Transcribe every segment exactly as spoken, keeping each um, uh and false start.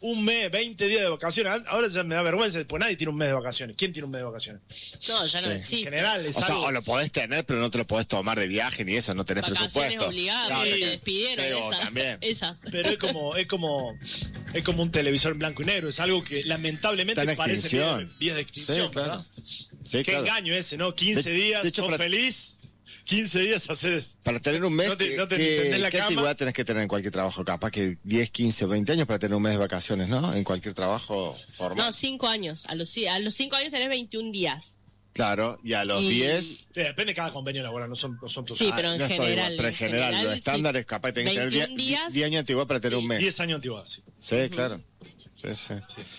un mes, veinte días de vacaciones. Ahora ya me da vergüenza, pues nadie tiene un mes de vacaciones. ¿Quién tiene un mes de vacaciones? No, ya no Sí. existe. En general, es O sea, algo... o lo podés tener, pero no te lo podés tomar de viaje ni eso, no tenés Vacaciones presupuesto. obligadas, Claro, que sí. te despidieron Sí, o esas. también. esas. Pero es como, es como, es como un televisor en blanco y negro. Es algo que lamentablemente Está en parece extinción. vías de, vías de extinción, Sí, claro. ¿verdad? Sí, Qué claro. engaño ese, ¿no? quince De- días, de hecho, sos para- feliz, quince días haces... Para tener un mes, No te- ¿qué, no te qué- tendés la qué cama? antigüedad tenés que tener en cualquier trabajo? Capaz que diez, quince, veinte años para tener un mes de vacaciones, ¿no? En cualquier trabajo formal. No, cinco años. A los, ci- a los cinco años tenés veintiún días. Claro, y a los Y- diez... Sí, depende de cada convenio laboral, no son, no son todos. Sí, pero en no estoy general. igual, pero en general, los sí. estándares capaz tenés que tener veintiún diez días. años de antigüedad para tener Sí. un mes. diez años antigüedad, sí. Sí, claro. Sí, sí.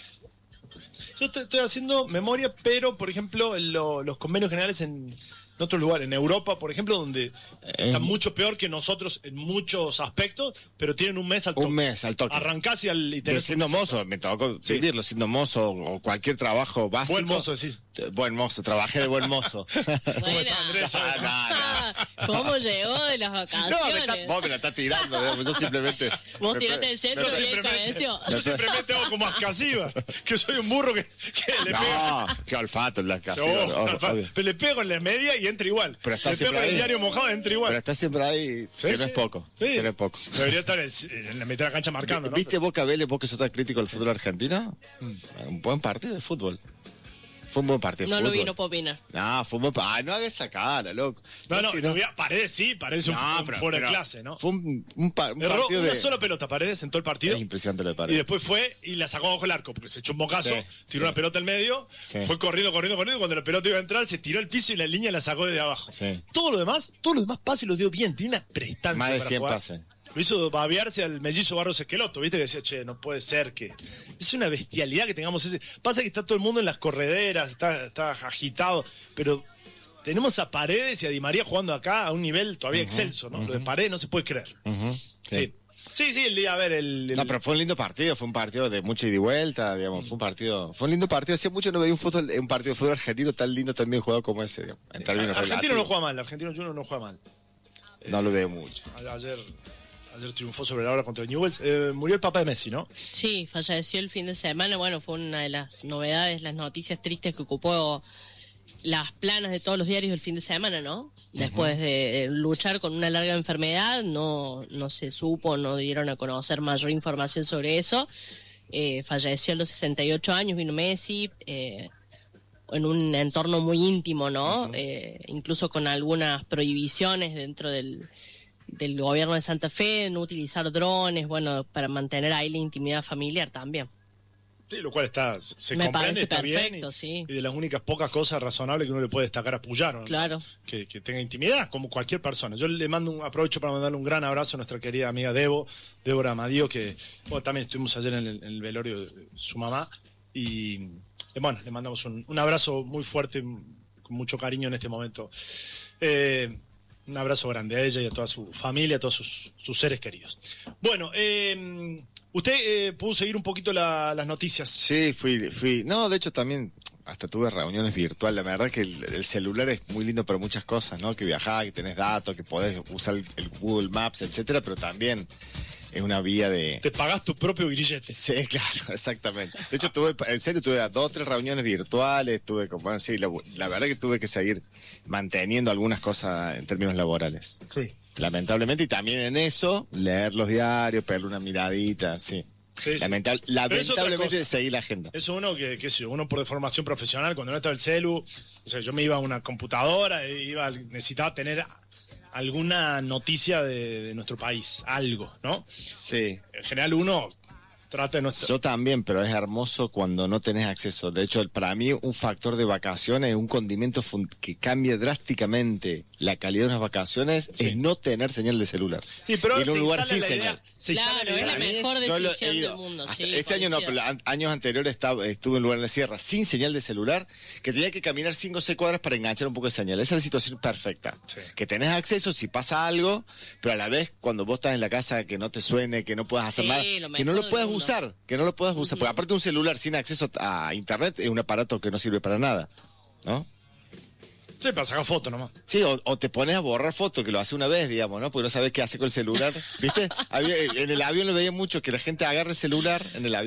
Yo estoy, estoy haciendo memoria, pero, por ejemplo, en lo- los convenios generales en, en otros lugares, en Europa, por ejemplo, donde están mucho peor que nosotros en muchos aspectos, pero tienen un mes al toque. Un mes al toque. Arrancás y, al, y De tenés un siendo mes al mozo, me tocó vivirlo siendo mozo o cualquier trabajo básico. Buen mozo, decís. Eh, Buen mozo, trabajé de buen mozo. Buena. Andrés? Ah, ¿Cómo llegó de las no, no. vacaciones? No, me está, vos me la estás tirando, digamos, yo simplemente... Vos me- tiraste el centro me- y Yo bien simplemente, cabeció. yo simplemente hago como ascasiva, que soy un burro que, que le pego. No, qué olfato en la casa. Oh, obvio, Alfa, obvio. pero le pego en la media y entra igual. Pero está le pego siempre en el ahí. diario mojado, entra igual. Pero está siempre ahí, Sí, que no sí. es poco. Sí. Que no es poco. Debería estar en, en la mitad de la cancha marcando, ¿no? ¿Viste Boca Vélez, vos que sos tan crítico del fútbol argentino? Un buen partido de fútbol. Fue un buen partido de No lo fútbol. vi, no puedo opinar. No, fue un buen partido. Ay, no hagas esa cara, loco. No, no, si no, había- Paredes sí, Paredes un, No, un pero- fuera de pero clase, ¿no? Fue un, un, pa- un Erró partido una de... sola pelota Paredes en todo el partido. Es impresionante lo de Y Paredes. después fue y la sacó bajo el arco, porque se echó un bocazo, Sí, tiró sí. una pelota al medio, Sí. fue corriendo, corriendo, corriendo, y cuando la pelota iba a entrar, se tiró al piso y la línea la sacó desde abajo. Sí. Todo lo demás, todo lo demás pases lo dio bien, tiene una prestancia Más de para cien jugar. pases. Lo hizo babearse al mellizo Barros Esqueloto, ¿viste? Que decía, che, no puede ser que... Es una bestialidad que tengamos ese... Pasa que está todo el mundo en las correderas, está, está agitado, pero... Tenemos a Paredes y a Di María jugando acá a un nivel todavía excelso, ¿no? Lo de Paredes no se puede creer. Ujú, Sí. Sí, sí, el día, a ver, el... el- No, pero fue un lindo partido, fue un partido de mucha ida y vuelta, digamos, fue un partido, fue un lindo partido, hacía mucho no veía un fútbol, un partido de fútbol argentino tan lindo también jugado como ese, digamos, en términos Argentino no relativos. juega mal, el Argentino Junior no juega mal. No lo veo mucho. A- Ayer, ayer triunfó sobre la hora contra el Newell's. Eh, murió el papá de Messi, ¿no? Sí, falleció el fin de semana. Bueno, fue una de las novedades, las noticias tristes que ocupó las planas de todos los diarios del fin de semana, ¿no? Después de luchar con una larga enfermedad, no, no se supo, no dieron a conocer mayor información sobre eso. Eh, falleció a los sesenta y ocho años, vino Messi, eh, en un entorno muy íntimo, ¿no? Eh, incluso con algunas prohibiciones dentro del, del gobierno de Santa Fe, no utilizar drones, bueno, para mantener ahí la intimidad familiar también. Sí, lo cual está, se Me comprende, parece está perfecto, bien. Y, sí. y de las únicas pocas cosas razonables que uno le puede destacar a Puyaro, ¿no? Claro. Que, que tenga intimidad, como cualquier persona. Yo le mando un, aprovecho para mandarle un gran abrazo a nuestra querida amiga Debo, Débora Amadío, que bueno, también estuvimos ayer en el, en el velorio de su mamá. Y eh, bueno, le mandamos un, un abrazo muy fuerte, con mucho cariño en este momento. Eh, un abrazo grande a ella y a toda su familia, a todos sus, sus seres queridos. Bueno, eh, usted eh, pudo seguir un poquito la- las noticias. Sí, fui, fui, no, de hecho también hasta tuve reuniones virtuales, la verdad que el, el celular es muy lindo para muchas cosas, ¿no? Que viajás, que tenés datos, que podés usar el, el Google Maps, etcétera, pero también es una vía de... Te pagás tu propio grillete. Sí, claro, exactamente. De hecho, tuve, en serio, tuve dos o tres reuniones virtuales, tuve como, bueno, sí, la, la verdad que tuve que seguir manteniendo algunas cosas en términos laborales. Sí. Lamentablemente, y también en eso, leer los diarios, pegarle una miradita, sí. Sí, sí. Lamentable- Pero es otra lamentablemente, cosa. seguir la agenda. Eso uno que, qué sé yo, uno por formación profesional, cuando no estaba el celu, o sea, yo me iba a una computadora, e iba, necesitaba tener alguna noticia de, de nuestro país, algo, ¿no? Sí. En general uno trata de no estar... Yo también, pero es hermoso cuando no tenés acceso. De hecho, para mí un factor de vacaciones, un condimento fun- que cambia drásticamente la calidad de unas vacaciones, Sí. es no tener señal de celular. Sí, pero Y en un se lugar instala sin la idea- señal. se instala Claro, es la idea- Para mí mejor yo lo he decisión ido- del mundo, hasta sí, este año no, coincido. pero an- años anteriores estaba, estuve en lugar de la sierra sin señal de celular, que tenía que caminar cinco o seis cuadras para enganchar un poco de señal. Esa es la situación perfecta. Sí. Que tenés acceso si pasa algo, pero a la vez cuando vos estás en la casa que no te suene, que no puedas hacer Sí, nada, lo que no mejor lo del puedas mundo. usar, que no lo puedas usar. Porque aparte un celular sin acceso a internet es un aparato que no sirve para nada, ¿no? Sí, para sacar fotos nomás. Sí, o, o te pones a borrar fotos, que lo hace una vez, digamos, ¿no? Porque no sabes qué hace con el celular. ¿Viste? Había- en el avión lo veía mucho, que la gente agarra el celular en el avión.